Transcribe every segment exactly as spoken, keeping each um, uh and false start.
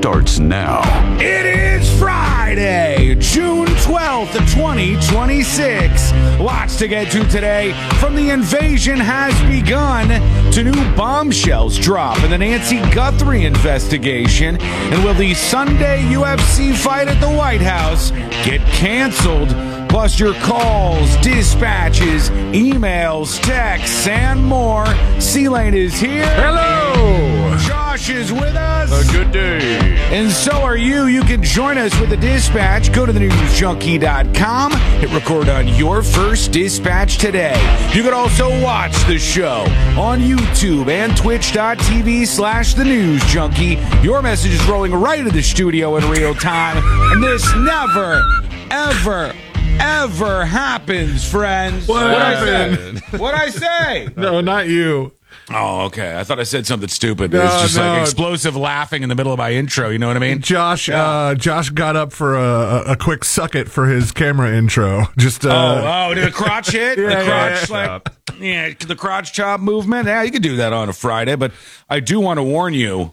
starts now. It is Friday, June twelfth, twenty twenty-six. Lots to get to today. From the invasion has begun to new bombshells drop in the Nancy Guthrie investigation. And will the Sunday U F C fight at the White House get canceled? Plus your calls, dispatches, emails, texts, and more. C-Lane is here. Hello. Josh is with us. A good day. And so are you. You can join us with a dispatch. Go to the news junkie dot com. Hit record on your first dispatch today. You can also watch the show on YouTube and twitch.tv slash the news junkie. Your message is rolling right into the studio in real time. And this never, ever, ever happens, friends. What What'd I happened? say? What'd I say? No, not you. Oh, okay. I thought I said something stupid. No, It was just no. like explosive laughing in the middle of my intro. You know what I mean? Josh, uh, Josh got up for a, a quick suck it for his camera intro. Just uh, Oh, oh, did the crotch hit? Yeah, the yeah, crotch, yeah. like, yeah, the crotch chop movement. Yeah, you could do that on a Friday, but I do want to warn you.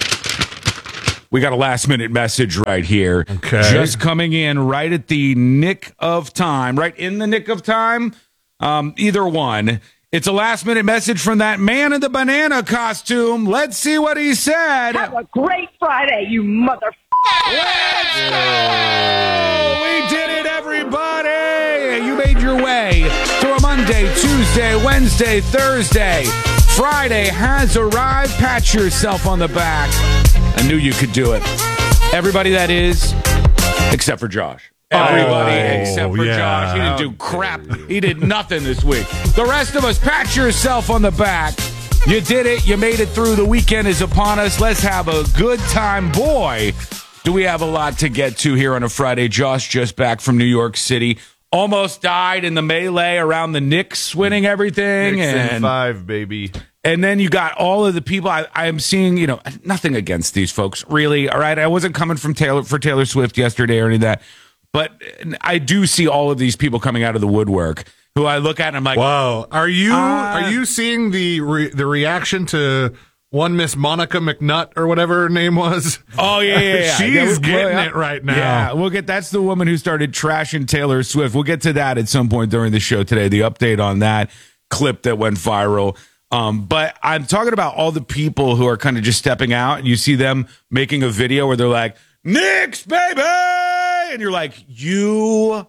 We got a last minute message right here. Okay. Just coming in right at the nick of time, right in the nick of time. Um, either one. It's a last minute message from that man in the banana costume. Let's see what he said. Have a great Friday, you mother. Let's go! We did it, everybody! You made your way through a Monday, Tuesday, Wednesday, Thursday. Friday has arrived. Pat yourself on the back. I knew you could do it. Everybody that is, except for Josh. Everybody Oh, except for yeah. Josh. He didn't do crap. He did nothing this week. The rest of us, pat yourself on the back. You did it. You made it through. The weekend is upon us. Let's have a good time. Boy, do we have a lot to get to here on a Friday. Josh just back from New York City. Almost died in the melee around the Knicks winning everything. Knicks in and five, baby. And then you got all of the people I, I am seeing, you know, nothing against these folks, really. All right. I wasn't coming from Taylor for Taylor Swift yesterday or any of that. But I do see all of these people coming out of the woodwork who I look at and I'm like, wow. Are you Uh, are you seeing the re- the reaction to one Miss Monica McNutt or whatever her name was? oh, yeah, yeah, yeah. She's Yeah, we'll- getting we'll- it right now. Yeah, we'll get that's the woman who started trashing Taylor Swift. We'll get to that at some point during the show today, the update on that clip that went viral. Um, but I'm talking about all the people who are kind of just stepping out, and you see them making a video where they're like, Knicks, baby! And you're like, you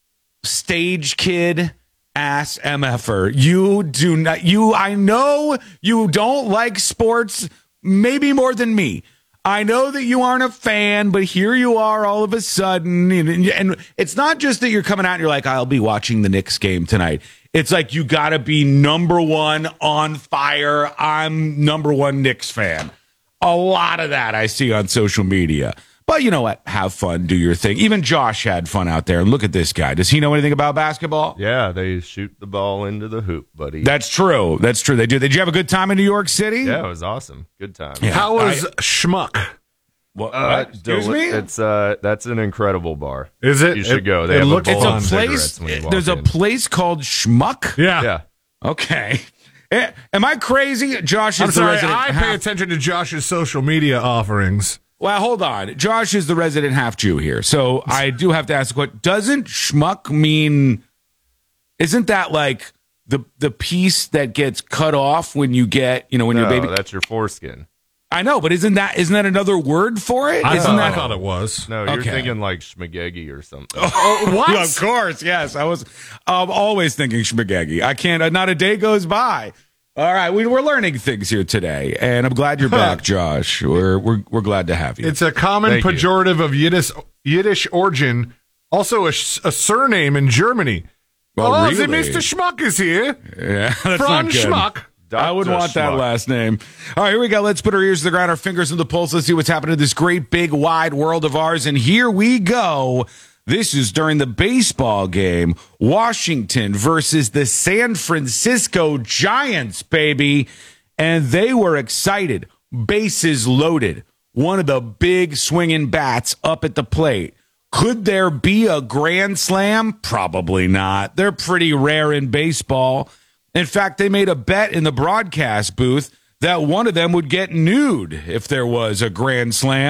stage kid ass M F er. You do not, you, I know you don't like sports, maybe more than me. I know that you aren't a fan, but here you are all of a sudden. And, and it's not just that you're coming out and you're like, I'll be watching the Knicks game tonight. It's like, you got to be number one on fire. I'm number one Knicks fan. A lot of that I see on social media. But you know what? Have fun. Do your thing. Even Josh had fun out there. And look at this guy. Does he know anything about basketball? Yeah, they shoot the ball into the hoop, buddy. That's true. That's true. They do. Did you have a good time in New York City? yeah, it was awesome. Good time. Yeah. How was I- Schmuck? What? Uh, what? Excuse deli- me? It's uh, that's an incredible bar. Is it? You should It- go. They it have looks a It's bowl a of place. cigarettes when you walk There's a in. place called Schmuck. Yeah. Yeah. Okay. Eh, Am I crazy? Josh is I'm the sorry, resident. I pay half- attention to Josh's social media offerings. Well, hold on. Josh is the resident half Jew here, so I do have to ask: what doesn't schmuck mean? Isn't that like the the piece that gets cut off when you get, you know, when No, your baby? that's your foreskin. I know, but isn't that isn't that another word for it? I, Isn't thought, that I thought it was. No, you're Okay. thinking like schmagegi or something. Oh, what? Of course, yes. I was um, always thinking schmagegi. I can't. Not a day goes by. All right, we, we're learning things here today, and I'm glad you're back, Josh. We're we're we're glad to have you. It's a common Thank you. pejorative of Yiddish Yiddish origin, also a, s- a surname in Germany. Oh, oh, really? the Mister Schmuck is here. yeah, that's not Franz good. Schmuck. I wouldn't Doctor want that Schmuck. last name. All right, here we go. Let's put our ears to the ground, our fingers on the pulse. Let's see what's happening in this great, big, wide world of ours. And here we go. This is during the baseball game. Washington versus the San Francisco Giants, baby. And they were excited. Bases loaded. One of the big swinging bats up at the plate. Could there be a grand slam? Probably not. They're pretty rare in baseball. In fact, they made a bet in the broadcast booth that one of them would get nude if there was a grand slam.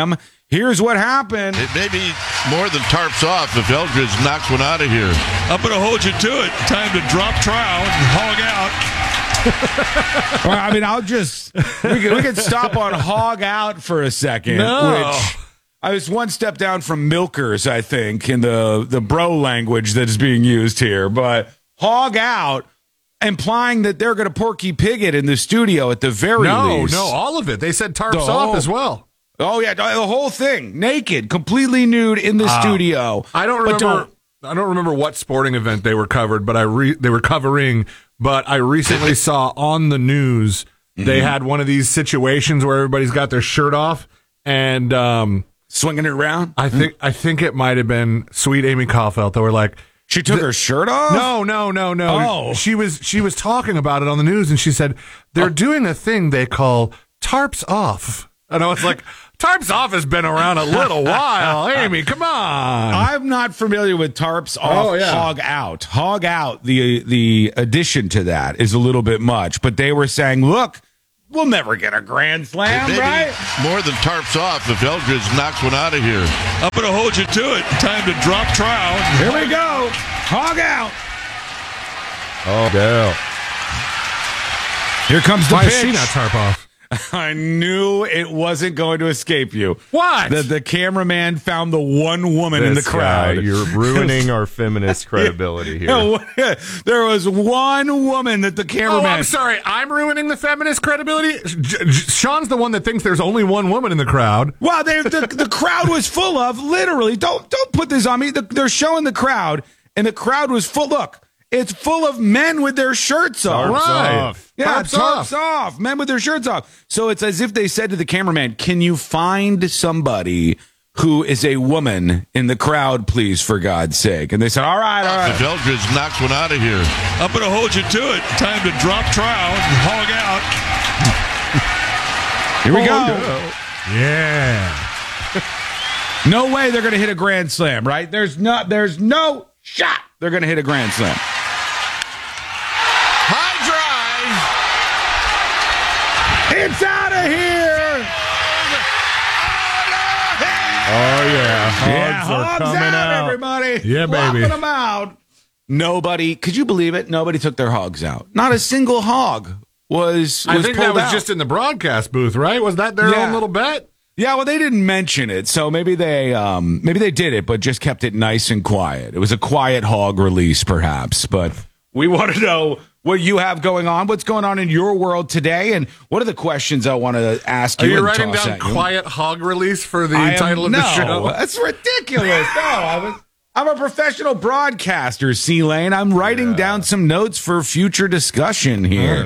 Here's what happened. It may be more than tarps off if Eldridge knocks one out of here. I'm going to hold you to it. Time to drop trowel and hog out. Well, I mean, I'll just we can, we can stop on hog out for a second. No. Which I was one step down from milkers, I think, in the the bro language that is being used here. But hog out, implying that they're going to Porky Pig it in the studio at the very No, least. no, all of it. They said tarps The off whole- as well. Oh yeah, the whole thing, naked, completely nude in the studio. I don't But remember. I don't remember what sporting event they were covered, but I re, they were covering. But I recently saw on the news they had one of these situations where everybody's got their shirt off, and um, Swinging it around. I think I think it might have been Sweet Amy Caulfield. They were like, She took her shirt off. no, no, no, no. Oh. She was she was talking about it on the news, and she said they're doing a thing they call tarps off. And I was like, tarps off has been around a little while. Amy, come on. I'm not familiar with tarps off, Oh, yeah. hog out. Hog out, the the addition to that is a little bit much. But they were saying, look, we'll never get a grand It slam, may right? be more than tarps off if Eldridge knocks one out of here. I'm going to hold you to it. Time to drop trowel. Here we go. Hog out. Oh, yeah. Here comes the Why pitch. is she not tarp off? I knew it wasn't going to escape you. What? The, the cameraman found the one woman in the This crowd. guy, you're ruining our feminist credibility here. No, there was one woman that the Oh, cameraman. I'm sorry. I'm ruining the feminist credibility. J- J- Sean's the one that thinks there's only one woman in the crowd. Wow, they, the the crowd was full of literally. Don't don't put this on me. The, they're showing the crowd, and the crowd was full. Look, it's full of men with their shirts off. Tarps Right. off. Yeah, Tarps tarps off. off. Men with their shirts off. So it's as if they said to the cameraman, "Can you find somebody who is a woman in the crowd, please, for God's sake?" And they said, "All right, all right." If Eldridge knocks one out of here. I'm going to hold you to it. Time to drop trowel and hog out. Here we go. Yeah. No way they're going to hit a grand slam, right? There's no, there's no shot they're going to hit a grand slam. High drive. It's out of here. Oh, yeah. Hogs Yeah, are hogs coming out, out. everybody. Yeah, baby. Flopping them out. Nobody, could you believe it? Nobody took their hogs out. Not a single hog was, was I think that pulled was out. just in the broadcast booth, right? Was that their Yeah. own little bet? Yeah, well, they didn't mention it, so maybe they um, maybe they did it, but just kept it nice and quiet. It was a quiet hog release, perhaps. But we want to know what you have going on, what's going on in your world today, and what are the questions I want to ask Are you. you and writing toss down at you. quiet hog release for the I am- title of no, the show? That's ridiculous. No, I was. I'm a professional broadcaster, C Lane. I'm writing down some notes for future discussion here.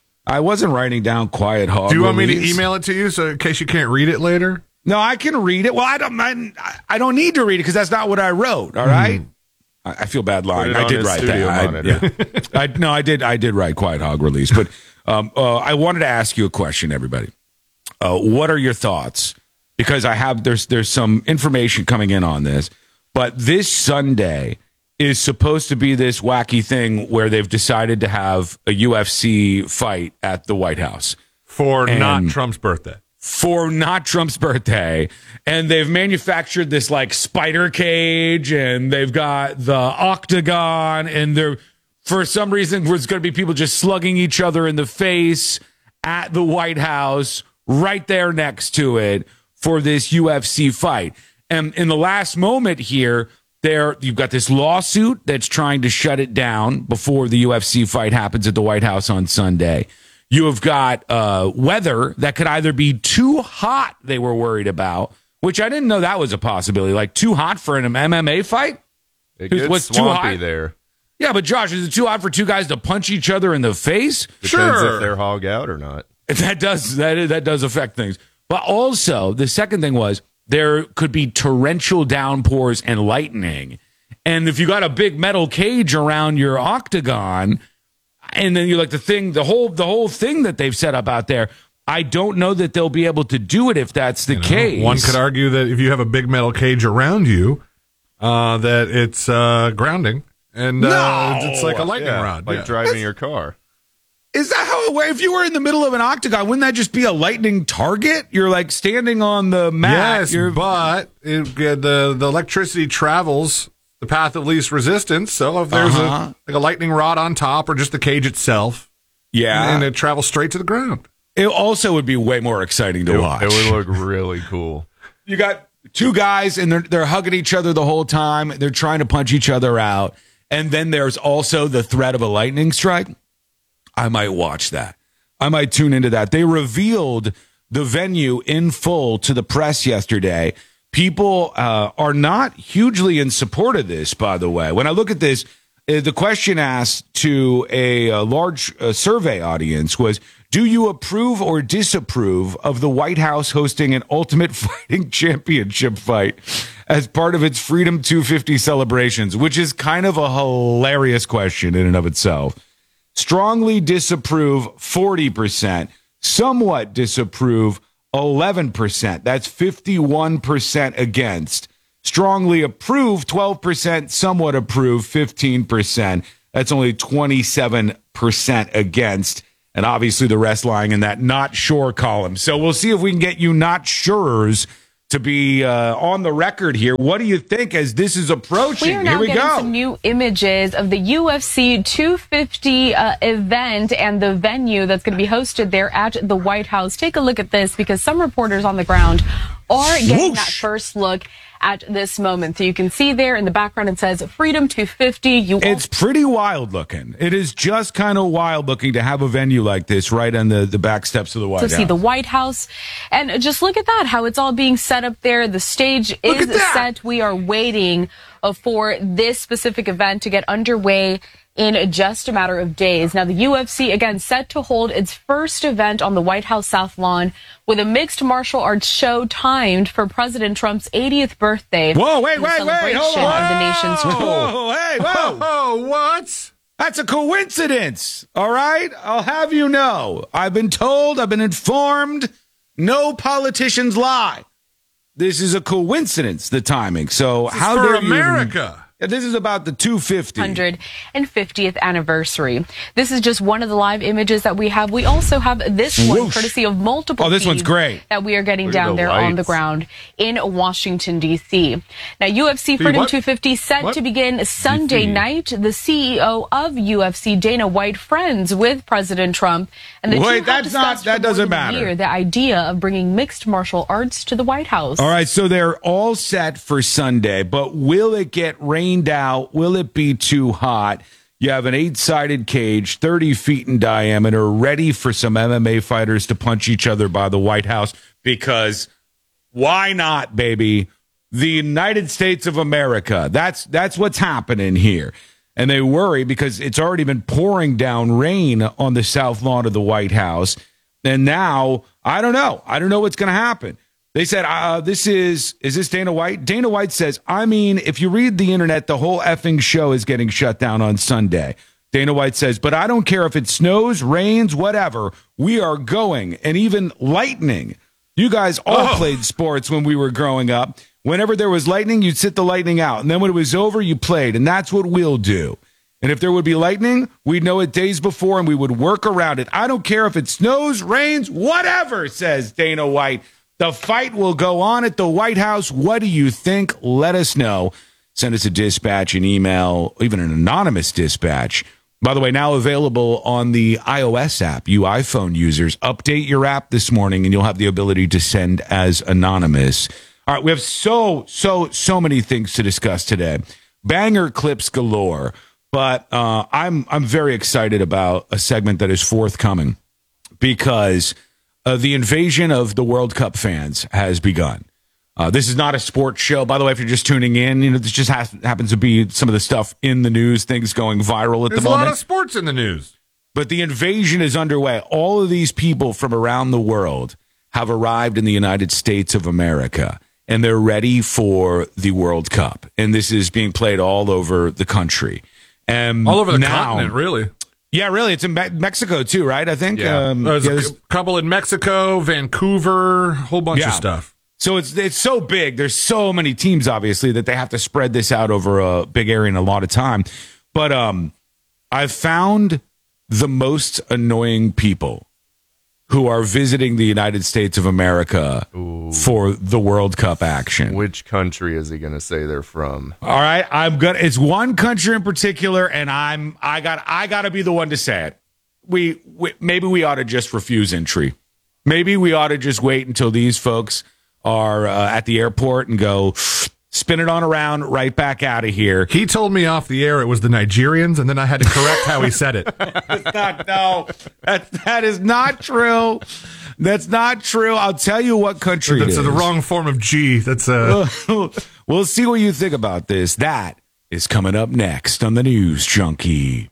I wasn't writing down quiet hog. Do you want me to release. email it to you so in case you can't read it later? No, I can read it. Well, I don't. I, I don't need to read it because that's not what I wrote. All right. I, I feel bad lying. it I on did his write studio that. I, monitor. yeah. I, no, I did. I did write quiet hog release, but um, uh, I wanted to ask you a question, everybody. Uh, what are your thoughts? Because I have there's there's some information coming in on this, but this Sunday is supposed to be this wacky thing where they've decided to have a U F C fight at the White House For And- not Trump's birthday. for not Trump's birthday. And they've manufactured this like spider cage, and they've got the octagon, and they're for some reason there's going to be people just slugging each other in the face at the White House right there next to it for this U F C fight. And in the last moment here, there you've got this lawsuit that's trying to shut it down before the U F C fight happens at the White House on Sunday. You have got uh, weather that could either be too hot, they were worried about, which I didn't know that was a possibility, like too hot for an M M A fight. It gets What's too swampy hot? there. Yeah, but Josh, is it too hot for two guys to punch each other in the face? Depends Sure. if they're hog out or not. That does that that does affect things. But also, the second thing was there could be torrential downpours and lightning. And if you got a big metal cage around your octagon, and then you're like the thing, the whole the whole thing that they've set up out there, I don't know that they'll be able to do it if that's the case. One could argue that if you have a big metal cage around you, uh, that it's uh, grounding. And uh, No. it's like a lightning Yeah, rod. like yeah. driving your car. Is that how it works? If you were in the middle of an octagon, wouldn't that just be a lightning target? You're like standing on the mat. Yes, You're, but it, the the electricity travels the path of least resistance. So if there's Uh-huh. a like a lightning rod on top or just the cage itself, yeah. and it travels straight to the ground. It also would be way more exciting to It, watch. it would look really cool. You got two guys and they're they're hugging each other the whole time. They're trying to punch each other out. And then there's also the threat of a lightning strike. I might watch that. I might tune into that. They revealed the venue in full to the press yesterday. People uh, are not hugely in support of this, by the way. When I look at this, uh, the question asked to a, a large uh, survey audience was, do you approve or disapprove of the White House hosting an Ultimate Fighting Championship fight as part of its Freedom two fifty celebrations, which is kind of a hilarious question in and of itself. Strongly disapprove, forty percent. Somewhat disapprove, eleven percent. That's fifty-one percent against. Strongly approve, twelve percent. Somewhat approve, fifteen percent. That's only twenty-seven percent against. And obviously the rest lying in that not sure column. So we'll see if we can get you not surers to be uh, on the record here. What do you think as this is approaching? We are now here we getting go. some new images of the U F C two fifty uh, event and the venue that's going to be hosted there at the White House. Take a look at this because some reporters on the ground are getting Whoosh. that first look at this moment. So you can see there in the background it says Freedom two fifty. You It's pretty wild looking. It is just kind of wild looking to have a venue like this right on the, the back steps of the White to House. see the White House. And just look at that, how it's all being set up there. The stage Look is at that. set. We are waiting uh, for this specific event to get underway in just a matter of days. Now, the U F C, again, set to hold its first event on the White House South Lawn with a mixed martial arts show timed for President Trump's eightieth birthday. Whoa, wait, in the wait, wait, hold celebration on. of the nation's Whoa, hey, whoa. Oh, what? That's a coincidence. All right. I'll have you know. I've been told, I've been informed. No politicians lie. This is a coincidence, the timing. So This is how for dare you even- America. Yeah, this is about the two fifty. one hundred fiftieth anniversary. This is just one of the live images that we have. We also have this one, Whoosh. courtesy of multiple Oh, this one's feeds great. that we are getting Look at down the there on the lights. ground in Washington, D C. Now, U F C See, Freedom what? two fifty set What? to begin Sunday D C. night. The C E O of U F C, Dana White, friends with President Trump. And the Wait, two have that's not- discussed that for more doesn't than a matter. year the idea of bringing mixed martial arts to the White House. All right, so they're all set for Sunday, but will it get rained out? Will it be too hot? You have an eight-sided cage, thirty feet in diameter, ready for some M M A fighters to punch each other by the White House because why not, baby? The United States of America. That's that's what's happening here. And they worry because it's already been pouring down rain on the south lawn of the White House. And now, I don't know. I don't know what's going to happen. They said, uh, this is, is this Dana White? Dana White says, I mean, if you read the internet, the whole effing show is getting shut down on Sunday. Dana White says, but I don't care if it snows, rains, whatever. We are going. And even lightning. You guys all Oh. played sports when we were growing up. Whenever there was lightning, you'd sit the lightning out. And then when it was over, you played. And that's what we'll do. And if there would be lightning, we'd know it days before and we would work around it. I don't care if it snows, rains, whatever, says Dana White. The fight will go on at the White House. What do you think? Let us know. Send us a dispatch, an email, even an anonymous dispatch. By the way, now available on the iOS app. You iPhone users, update your app this morning and you'll have the ability to send as anonymous. All right, we have so, so, so many things to discuss today. Banger clips galore. But uh, I'm I'm very excited about a segment that is forthcoming because uh, the invasion of the World Cup fans has begun. Uh, this is not a sports show. By the way, if you're just tuning in, you know this just has, happens to be some of the stuff in the news, things going viral at There's the a moment. lot of sports in the news. But the invasion is underway. All of these people from around the world have arrived in the United States of America, and they're ready for the World Cup. And this is being played all over the country. And All over the now, continent, really. Yeah, really. It's in Me- Mexico, too, right? I think. Yeah. Um, There's yeah, a there's- c- couple in Mexico, Vancouver, whole bunch Yeah. of stuff. So it's it's so big. There's so many teams, obviously, that they have to spread this out over a big area and a lot of time. But um, I've found the most annoying people who are visiting the United States of America Ooh. for the World Cup action. Which country is he going to say they're from? All right, I'm gonna. It's one country in particular, and I'm. I got. I got to be the one to say it. We, we maybe we ought to just refuse entry. Maybe we ought to just wait until these folks are uh, at the airport and go spin it on around, right back out of here. He told me off the air it was the Nigerians, and then I had to correct how he said it. It's not, no, that, that is not true. That's not true. I'll tell you what country That's it is. the wrong form of G. That's uh We'll see what you think about this. That is coming up next on the News Junkie.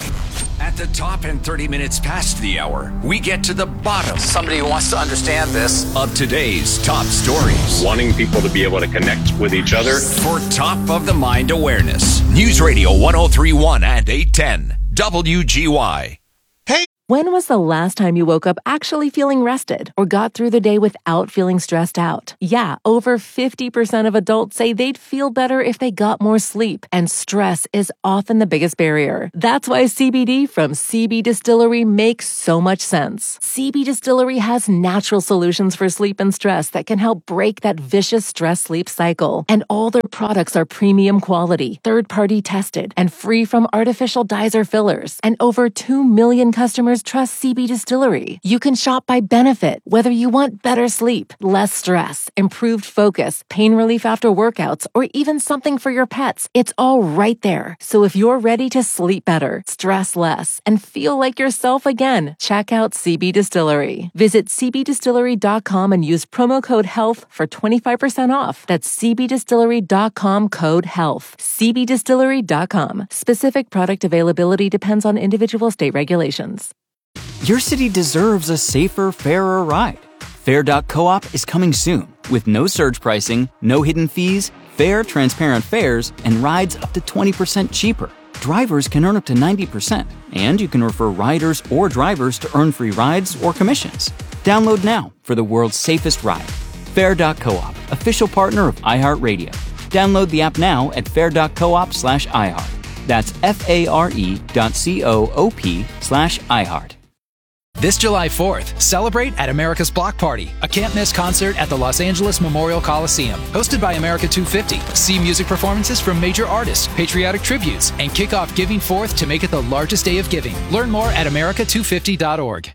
At the top and thirty minutes past the hour, we get to the bottom. Somebody who wants to understand this. Of today's top stories. Wanting people to be able to connect with each other. For top of the mind awareness. News Radio one oh three point one and eight ten. W G Y. When was the last time you woke up actually feeling rested or got through the day without feeling stressed out? Yeah, over fifty percent of adults say they'd feel better if they got more sleep, and stress is often the biggest barrier. That's why C B D from C B Distillery makes so much sense. C B Distillery has natural solutions for sleep and stress that can help break that vicious stress-sleep cycle. And all their products are premium quality, third-party tested, and free from artificial dyes or fillers. And over two million customers trust C B Distillery. You can shop by benefit, whether you want better sleep, less stress, improved focus, pain relief after workouts, or even something for your pets. It's all right there. So if you're ready to sleep better, stress less, and feel like yourself again, check out C B Distillery. Visit c b distillery dot com and use promo code HEALTH for twenty-five percent off. That's c b distillery dot com code HEALTH. c b distillery dot com. Specific product availability depends on individual state regulations. Your city deserves a safer, fairer ride. Fair dot coop is coming soon with no surge pricing, no hidden fees, fair, transparent fares, and rides up to twenty percent cheaper. Drivers can earn up to ninety percent, and you can refer riders or drivers to earn free rides or commissions. Download now for the world's safest ride. Fair dot coop, official partner of iHeartRadio. Download the app now at fair dot coop slash iHeart. That's F-A-R-E dot C-O-O-P slash iHeart. This July fourth, celebrate at America's Block Party, a can't-miss concert at the Los Angeles Memorial Coliseum. Hosted by America two fifty. See music performances from major artists, patriotic tributes, and kick off Giving Fourth to make it the largest day of giving. Learn more at america two fifty dot org.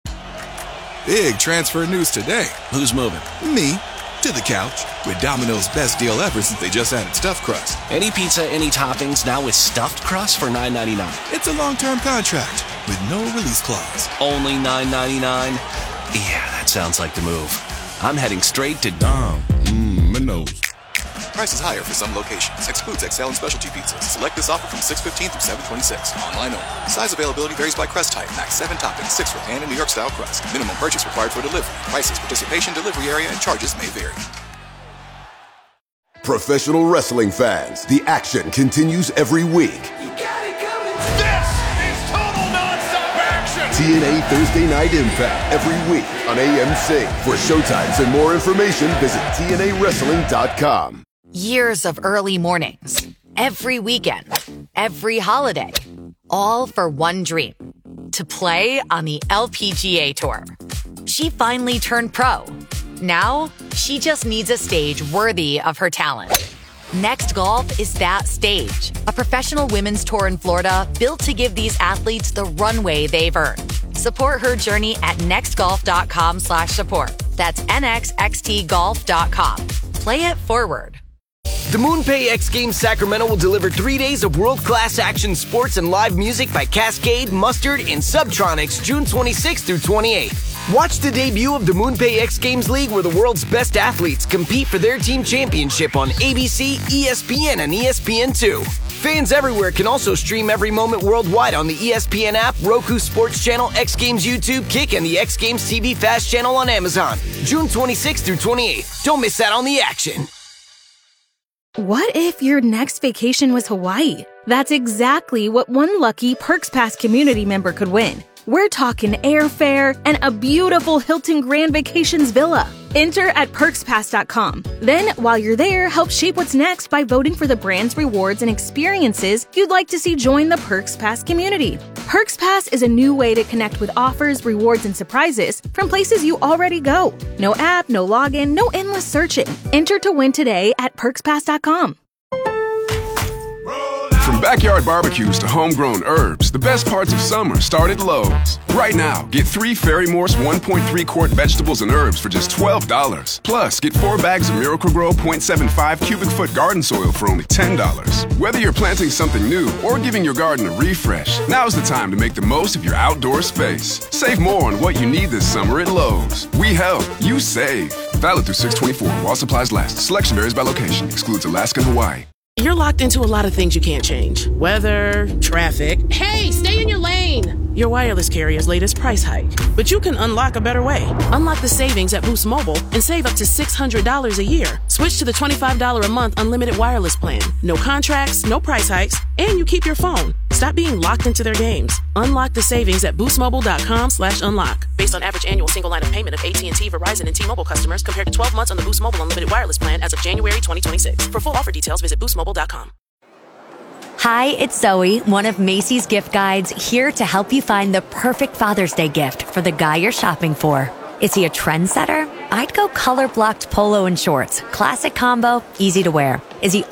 Big transfer news today. Who's moving? Me. To the couch. With Domino's best deal ever since they just added stuffed crust. Any pizza, any toppings, now with stuffed crust for nine ninety-nine. It's a long-term contract with no release clause. Only nine ninety-nine? Yeah, that sounds like the move. I'm heading straight to Dom. Mmm, my nose. Prices higher for some locations. Excludes X L and specialty pizzas. Select this offer from six fifteen through seven twenty-six. Online only. Size availability varies by crust type. Max seven toppings, six for pan and New York style crust. Minimum purchase required for delivery. Prices, participation, delivery area, and charges may vary. Professional wrestling fans, the action continues every week. You got it coming. This is total nonstop action. T N A Thursday Night Impact every week on A M C. For showtimes and more information, visit T N A wrestling dot com. Years of early mornings, every weekend, every holiday, all for one dream, to play on the L P G A Tour. She finally turned pro. Now, she just needs a stage worthy of her talent. Next Golf is that stage, a professional women's tour in Florida built to give these athletes the runway they've earned. Support her journey at nextgolf.com slash support. That's N X X T golf dot com. Play it forward. The MoonPay X Games Sacramento will deliver three days of world-class action sports and live music by Cascade, Mustard, and Subtronics June twenty-sixth through twenty-eighth. Watch the debut of the MoonPay X Games League, where the world's best athletes compete for their team championship on A B C, E S P N, and E S P N two. Fans everywhere can also stream every moment worldwide on the E S P N app, Roku Sports Channel, X Games YouTube, Kick, and the X Games T V Fast Channel on Amazon. June twenty-sixth through twenty-eighth. Don't miss out on the action. What if your next vacation was Hawaii? That's exactly what one lucky Perks Pass community member could win. We're talking airfare and a beautiful Hilton Grand Vacations villa. Enter at perks pass dot com. Then, while you're there, help shape what's next by voting for the brands, rewards, and experiences you'd like to see join the Perks Pass community. Perks Perks Pass is a new way to connect with offers, rewards, and surprises from places you already go. No app, no login, no endless searching. Enter to win today at perks pass dot com. From backyard barbecues to homegrown herbs, the best parts of summer start at Lowe's. Right now, get three Fairy Morse one point three quart vegetables and herbs for just twelve dollars. Plus, get four bags of Miracle-Gro point seven five cubic foot garden soil for only ten dollars. Whether you're planting something new or giving your garden a refresh, now's the time to make the most of your outdoor space. Save more on what you need this summer at Lowe's. We help, you save. Valid through six twenty-four while supplies last. Selection varies by location. Excludes Alaska and Hawaii. You're locked into a lot of things you can't change. Weather, traffic. Hey, stay in your lane! Your wireless carrier's latest price hike. But you can unlock a better way. Unlock the savings at Boost Mobile and save up to six hundred dollars a year. Switch to the twenty-five dollars a month unlimited wireless plan. No contracts, no price hikes, and you keep your phone. Stop being locked into their games. Unlock the savings at boostmobile.com slash unlock. Based on average annual single line of payment of A T and T, Verizon, and T-Mobile customers compared to twelve months on the Boost Mobile unlimited wireless plan as of January twenty twenty-six. For full offer details, visit boost mobile dot com. Hi, it's Zoe, one of Macy's gift guides, here to help you find the perfect Father's Day gift for the guy you're shopping for. Is he a trendsetter? I'd go color-blocked polo and shorts. Classic combo, easy to wear. Is he